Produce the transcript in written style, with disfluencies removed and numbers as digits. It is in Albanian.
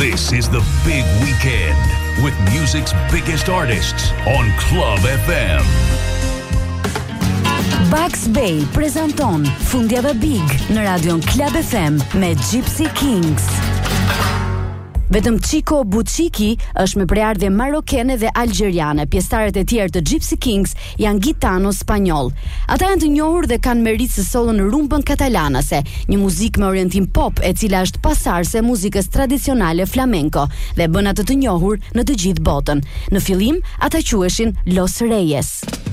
This is the big weekend with music's biggest artists on Club FM. Bugs Bay prezanton Fundjava Big në radion Club FM me Gypsy Kings. Vetëm Chico Buchiki është me preardhje marokene dhe algjeriane. Pjesëtarët e tjerë të Gypsy Kings janë gitano spanjoll. Ata janë të njohur dhe kanë meritë solo në rumbën katalanase, një muzikë me orientim pop e cila është pasarse e muzikës tradicionale flamenco dhe bën atë të njohur në të gjithë botën. Në fillim ata quheshin Los Reyes.